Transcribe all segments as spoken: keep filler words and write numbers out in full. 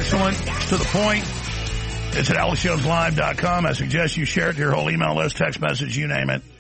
excellent, to the point. It's at alex jones live dot com. I suggest you share it to your whole email list, text message, you name it.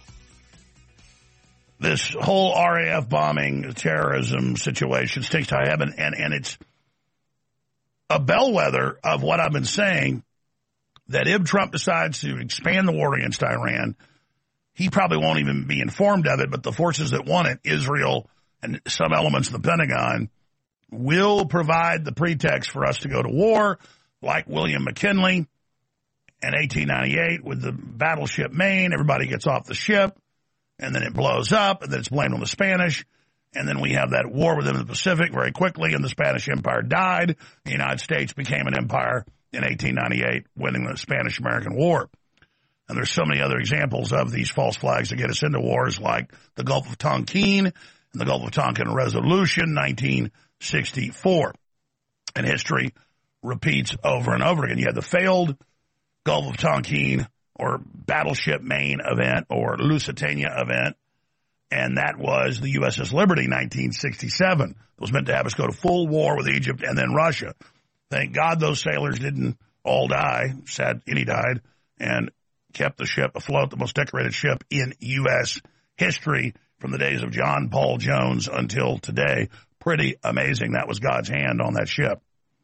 This whole R A F bombing, terrorism situation stinks to high heaven, and, and it's a bellwether of what I've been saying, that if Trump decides to expand the war against Iran, he probably won't even be informed of it, but the forces that want it, Israel and some elements of the Pentagon, will provide the pretext for us to go to war, like William McKinley in eighteen ninety-eight with the battleship Maine. Everybody gets off the ship, and then it blows up, and then it's blamed on the Spanish, and then we have that war within the Pacific very quickly, and the Spanish Empire died. The United States became an empire in eighteen ninety-eight, winning the Spanish-American War. And there's so many other examples of these false flags that get us into wars, like the Gulf of Tonkin and the Gulf of Tonkin Resolution, nineteen sixty-four. And history repeats over and over again. You had the failed Gulf of Tonkin or Battleship Maine event or Lusitania event, and that was the U S S Liberty, nineteen sixty-seven. It was meant to have us go to full war with Egypt and then Russia. Thank God those sailors didn't all die. Sad, any died, and kept the ship afloat, the most decorated ship in U S history from the days of John Paul Jones until today. Pretty amazing. That was God's hand on that ship.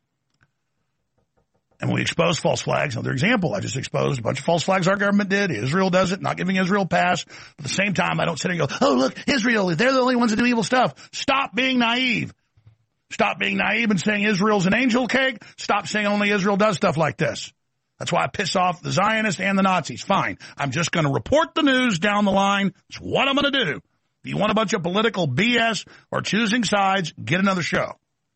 And we exposed false flags. Another example, I just exposed a bunch of false flags our government did. Israel does it, not giving Israel a pass. But at the same time, I don't sit and go, oh, look, Israel, they're the only ones that do evil stuff. Stop being naive. Stop being naive and saying Israel's an angel cake. Stop saying only Israel does stuff like this. That's why I piss off the Zionists and the Nazis. Fine. I'm just going to report the news down the line. It's what I'm going to do. If you want a bunch of political B S or choosing sides, get another show.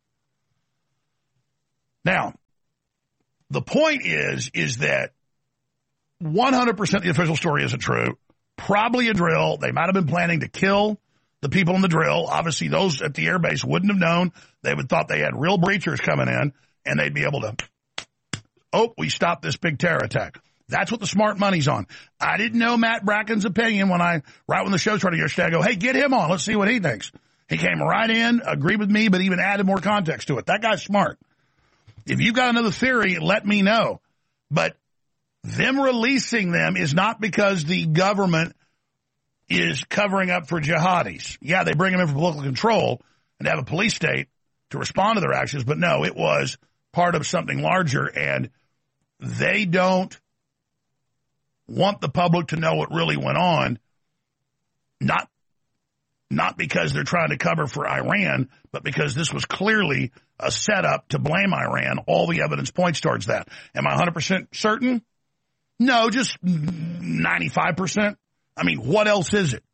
Now, the point is, is that one hundred percent the official story isn't true. Probably a drill. They might have been planning to kill the people in the drill. Obviously, those at the airbase wouldn't have known. They would have thought they had real breachers coming in, and they'd be able to, oh, we stopped this big terror attack. That's what the smart money's on. I didn't know Matt Bracken's opinion when I, right when the show started yesterday, I go, hey, get him on. Let's see what he thinks. He came right in, agreed with me, but even added more context to it. That guy's smart. If you've got another theory, let me know. But them releasing them is not because the government is covering up for jihadis. Yeah, they bring them in for political control and have a police state to respond to their actions, but no, it was part of something larger, and they don't want the public to know what really went on, not not because they're trying to cover for Iran, but because this was clearly a setup to blame Iran. All the evidence points towards that. Am I one hundred percent certain? No, just ninety-five percent. I mean, what else is it?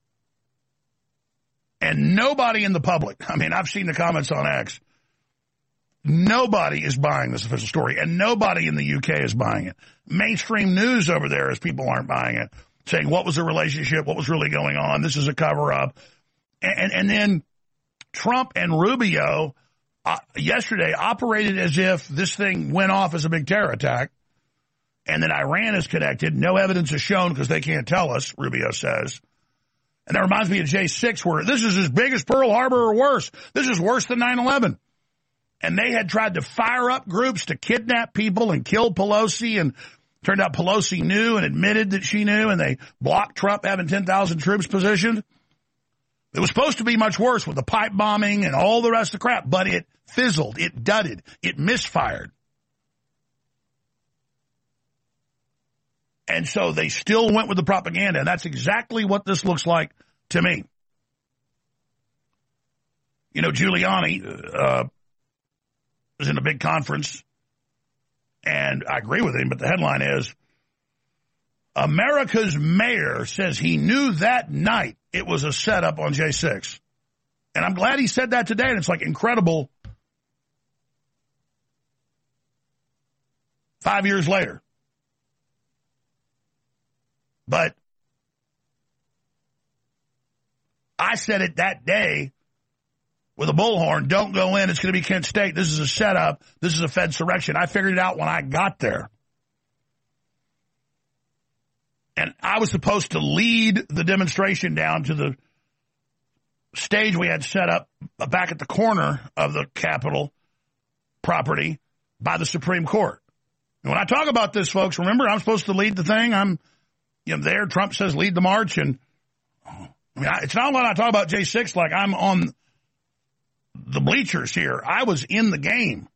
And nobody in the public, I mean, I've seen the comments on X, nobody is buying this official story, and nobody in the U K is buying it. Mainstream news over there is people aren't buying it, saying what was the relationship, what was really going on, this is a cover-up. And, and then Trump and Rubio uh, yesterday operated as if this thing went off as a big terror attack, and then Iran is connected. No evidence is shown because they can't tell us, Rubio says. And that reminds me of J six, where this is as big as Pearl Harbor or worse. This is worse than nine eleven. And they had tried to fire up groups to kidnap people and kill Pelosi, and turned out Pelosi knew and admitted that she knew, and they blocked Trump having ten thousand troops positioned. It was supposed to be much worse with the pipe bombing and all the rest of the crap, but it fizzled, it dudded, it misfired. And so they still went with the propaganda, and that's exactly what this looks like to me. You know, Giuliani uh, was in a big conference, and I agree with him, but the headline is, America's mayor says he knew that night it was a setup on J six. And I'm glad he said that today, and it's like incredible five years later. But I said it that day with a bullhorn, don't go in, it's going to be Kent State. This is a setup. This is a Fed surrection. I figured it out when I got there. And I was supposed to lead the demonstration down to the stage we had set up back at the corner of the Capitol property by the Supreme Court. And when I talk about this, folks, remember, I'm supposed to lead the thing. I'm you know, there. Trump says lead the march. And I mean, I, it's not when I talk about J six like I'm on the bleachers here. I was in the game.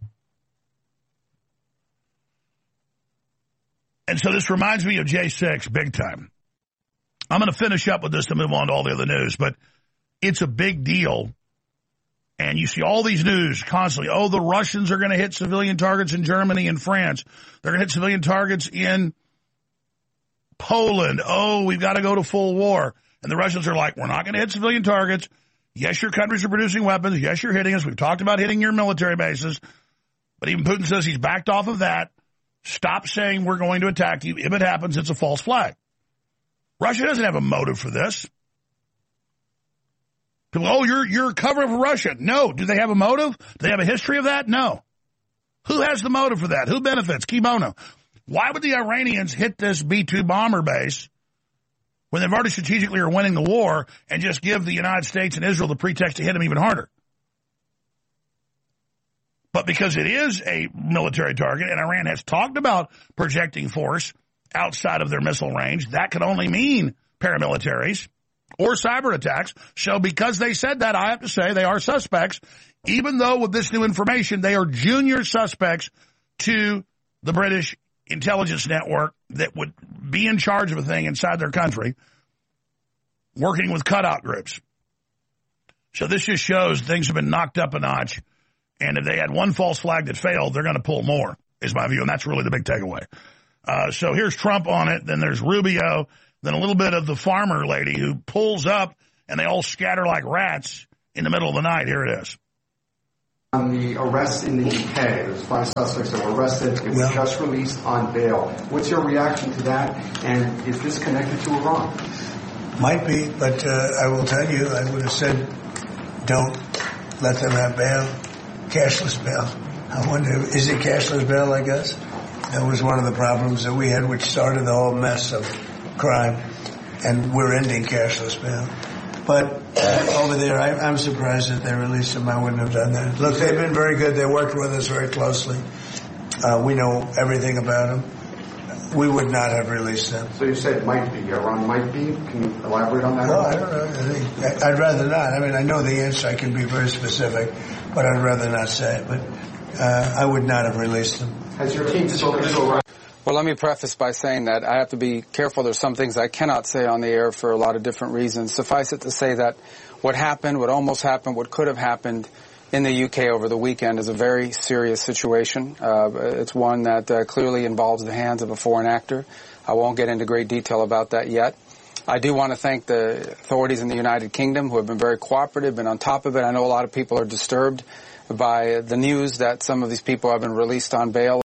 And so this reminds me of J six big time. I'm going to finish up with this to move on to all the other news, but it's a big deal. And you see all these news constantly. Oh, the Russians are going to hit civilian targets in Germany and France. They're going to hit civilian targets in Poland. Oh, we've got to go to full war. And the Russians are like, we're not going to hit civilian targets. Yes, your countries are producing weapons. Yes, you're hitting us. We've talked about hitting your military bases. But even Putin says he's backed off of that. Stop saying we're going to attack you. If it happens, it's a false flag. Russia doesn't have a motive for this. People, oh, you're, you're covering for Russia. No. Do they have a motive? Do they have a history of that? No. Who has the motive for that? Who benefits? Kimono. Why would the Iranians hit this B two bomber base when they've already strategically are winning the war and just give the United States and Israel the pretext to hit them even harder? But because it is a military target and Iran has talked about projecting force outside of their missile range, that could only mean paramilitaries or cyber attacks. So because they said that, I have to say they are suspects, even though with this new information, they are junior suspects to the British intelligence network that would be in charge of a thing inside their country, working with cutout groups. So this just shows things have been knocked up a notch. And if they had one false flag that failed, they're going to pull more, is my view. And that's really the big takeaway. Uh, so here's Trump on it. Then there's Rubio. Then a little bit of the farmer lady who pulls up and they all scatter like rats in the middle of the night. Here it is. On the arrest in the U K, there's five suspects that were arrested. It was yeah. just released on bail. What's your reaction to that? And is this connected to Iran? Might be, but uh, I will tell you, I would have said, don't let them have bail, cashless bail. I wonder, is it cashless bail, I guess? That was one of the problems that we had, which started the whole mess of crime, and we're ending cashless bail. But uh, over there, I, I'm surprised that they released him. I wouldn't have done that. Look, they've been very good. They worked with us very closely. Uh, we know everything about them. We would not have released them. So you said might be. Iran might be. Can you elaborate on that? No, I don't know. I think, I'd rather not. I mean, I know the answer. I can be very specific, but I'd rather not say it. But uh, I would not have released them. Has your team spoken to Iran? Well, let me preface by saying that I have to be careful. There's some things I cannot say on the air for a lot of different reasons. Suffice it to say that what happened, what almost happened, what could have happened in the U K over the weekend is a very serious situation. Uh, it's one that uh, clearly involves the hands of a foreign actor. I won't get into great detail about that yet. I do want to thank the authorities in the United Kingdom who have been very cooperative, been on top of it. I know a lot of people are disturbed by the news that some of these people have been released on bail.